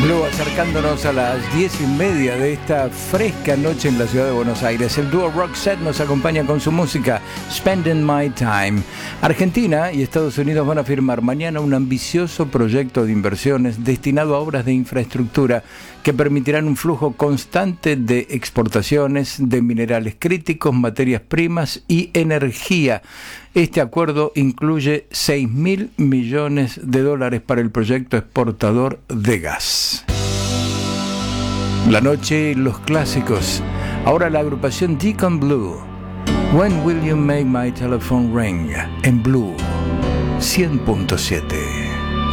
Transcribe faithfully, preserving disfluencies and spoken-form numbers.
Blue, acercándonos a las diez y media de esta fresca noche en la ciudad de Buenos Aires. El dúo Roxette nos acompaña con su música Spending My Time. Argentina y Estados Unidos van a firmar mañana un ambicioso proyecto de inversiones destinado a obras de infraestructura que permitirán un flujo constante de exportaciones de minerales críticos, materias primas y energía. Este acuerdo incluye seis mil millones de dólares para el proyecto exportador de gas. La noche y los clásicos. Ahora la agrupación Deacon Blue. When Will You Make My Telephone Ring? En Blue cien punto siete.